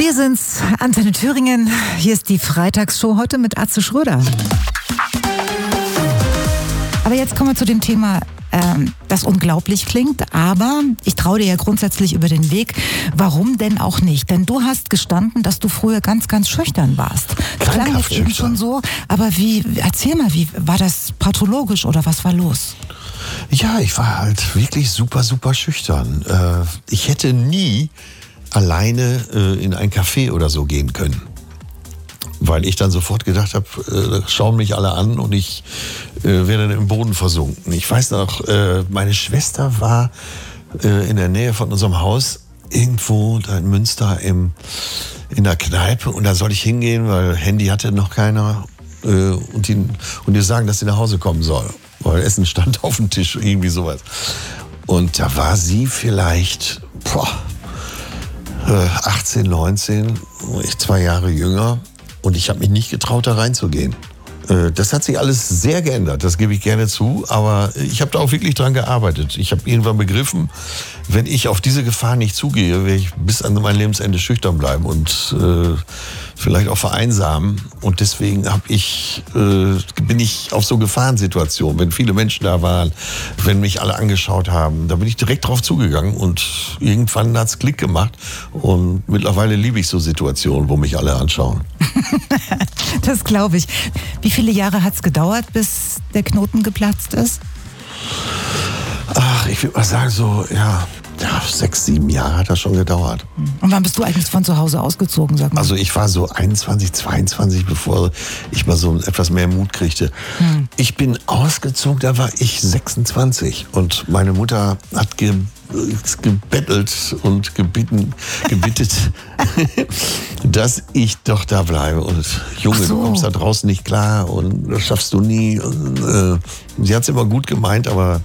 Wir sind's, Antenne Thüringen. Hier ist die Freitagsshow heute mit Atze Schröder. Aber jetzt kommen wir zu dem Thema, das unglaublich klingt, aber ich traue dir ja grundsätzlich über den Weg. Warum denn auch nicht? Denn du hast gestanden, dass du früher ganz, ganz schüchtern warst. Das klang jetzt eben schon so, aber erzähl mal, wie war das pathologisch oder was war los? Ja, ich war halt wirklich super, super schüchtern. Ich hätte nie alleine in ein Café oder so gehen können. Weil ich dann sofort gedacht habe, schauen mich alle an und ich werde dann im Boden versunken. Ich weiß noch, meine Schwester war in der Nähe von unserem Haus irgendwo da in Münster in der Kneipe und da sollte ich hingehen, weil Handy hatte noch keiner und ihr sagen, dass sie nach Hause kommen soll, weil Essen stand auf dem Tisch, irgendwie sowas. Und da war sie vielleicht 18, 19, ich 2 Jahre jünger. Und ich habe mich nicht getraut, da reinzugehen. Das hat sich alles sehr geändert, das gebe ich gerne zu. Aber ich habe da auch wirklich dran gearbeitet. Ich habe irgendwann begriffen, wenn ich auf diese Gefahr nicht zugehe, werde ich bis an mein Lebensende schüchtern bleiben und vielleicht auch vereinsamen. Und deswegen bin ich auf so Gefahrensituationen, wenn viele Menschen da waren, wenn mich alle angeschaut haben, da bin ich direkt drauf zugegangen und irgendwann hat es Klick gemacht. Und mittlerweile liebe ich so Situationen, wo mich alle anschauen. Das glaube ich. Wie viele Jahre hat es gedauert, bis der Knoten geplatzt ist? Ach, ich würde mal sagen so, 6, 7 Jahre hat das schon gedauert. Und wann bist du eigentlich von zu Hause ausgezogen, sag mal? Also ich war so 21, 22, bevor ich mal so etwas mehr Mut kriegte. Ich bin ausgezogen, da war ich 26 und meine Mutter hat gebettelt und gebittet, dass ich doch da bleibe. Und Junge, du kommst da draußen nicht klar und das schaffst du nie. Und, sie hat es immer gut gemeint, aber